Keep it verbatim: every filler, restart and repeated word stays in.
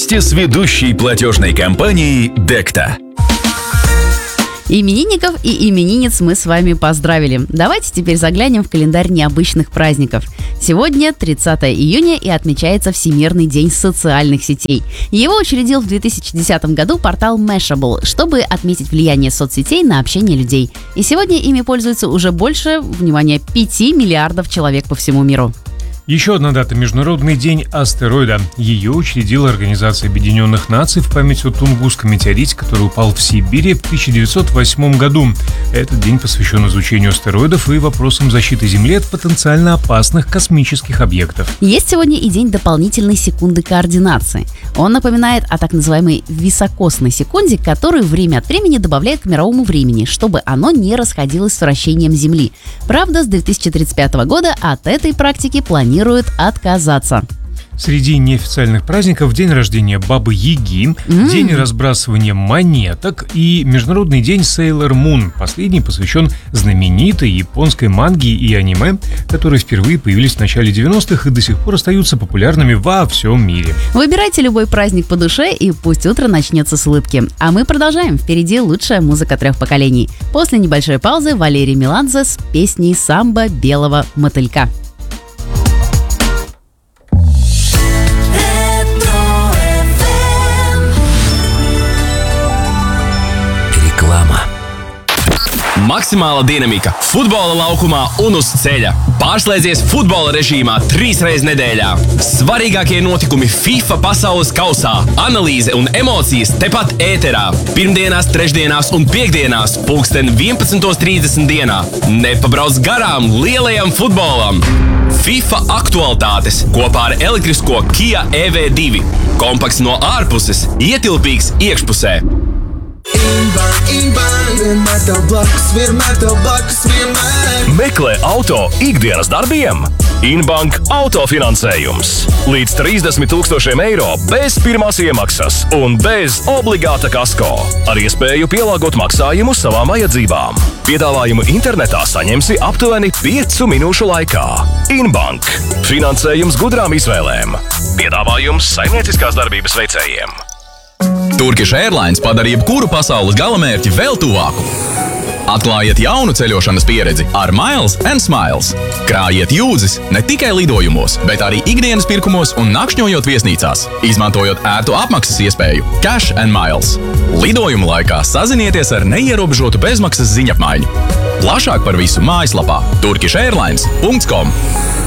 вместе с ведущей платежной компанией Декта. Именинников и именинниц мы с вами поздравили. Давайте теперь заглянем в календарь необычных праздников. Сегодня тридцатое июня и отмечается Всемирный день социальных сетей. Его учредил в две тысячи десятом году портал Mashable, чтобы отметить влияние соцсетей на общение людей. И сегодня ими пользуется уже больше, внимание, пяти миллиардов человек по всему миру. Еще одна дата – Международный день астероида. Ее учредила Организация Объединенных Наций в память о Тунгусском метеорите, который упал в Сибири в тысяча девятьсот восьмом году. Этот день посвящен изучению астероидов и вопросам защиты Земли от потенциально опасных космических объектов. Есть сегодня и день дополнительной секунды координации. Он напоминает о так называемой високосной секунде, которую время от времени добавляют к мировому времени, чтобы оно не расходилось с вращением Земли. Правда, с две тысячи тридцать пятого года от этой практики планируют отказаться. Среди неофициальных праздников день рождения Бабы Яги, mm. день разбрасывания монеток и Международный день Sailor Moon. Последний посвящен знаменитой японской манге и аниме, которые впервые появились в начале девяностых и до сих пор остаются популярными во всем мире. Выбирайте любой праздник по душе, и пусть утро начнется с улыбки. А мы продолжаем. Впереди лучшая музыка трех поколений. После небольшой паузы Валерий Меладзе с песней «Самба белого мотылька». Maksimāla dinamika futbola laukumā un uz ceļa. Pārslēdzies futbola režīmā trīs reizes nedēļā. Svarīgākie notikumi FIFA pasaules kausā, analīze un emocijas tepat ēterā. Pirmdienās, trešdienās un piekdienās pulksten vienpadsmit trīsdesmit dienā. Nepabrauc garām lielajam futbolam. FIFA aktualitātes kopā ar elektrisko Kia E V divi. Kompakts no ārpuses, ietilpīgs iekšpusē. Inbank, Inbank, vienmēr tev blakus, vienmēr tev blakus, vienmēr. Meklē auto ikdienas darbiem. Inbank autofinansējums. Līdz trīsdesmit tūkstošiem eiro bez pirmās iemaksas un bez obligāta kasko. Ar iespēju pielāgot maksājumu savām vajadzībām. Piedāvājumu internetā saņemsi aptuveni piecu minūšu laikā. Inbank. Finansējums gudrām izvēlēm. Piedāvājums saimnieciskās darbības veicējiem. Turkish Airlines padara jebkuru pasaules galamērķi vēl tuvāku. Atklājiet jaunu ceļošanas pieredzi ar Miles and Smiles. Krājiet jūdzes ne tikai lidojumos, bet arī ikdienas pirkumos un nakšņojot viesnīcās, izmantojot ērtu apmaksas iespēju Cash and Miles. Lidojumu laikā sazinieties ar neierobežotu bezmaksas ziņapmaiņu. Plašāk par visu mājaslapā turkish airlines dot com.